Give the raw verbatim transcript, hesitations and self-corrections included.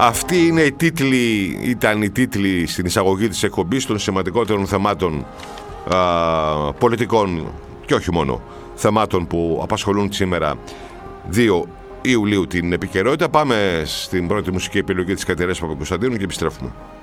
Αυτή είναι η τίτλη, ήταν η τίτλη στην εισαγωγή της εκπομπής των σημαντικότερων θεμάτων α, πολιτικών και όχι μόνο θεμάτων που απασχολούν σήμερα δύο Ιουλίου την επικαιρότητα. Πάμε στην πρώτη μουσική επιλογή της Κατερίνας Παπακοσταντίνου και επιστρέφουμε.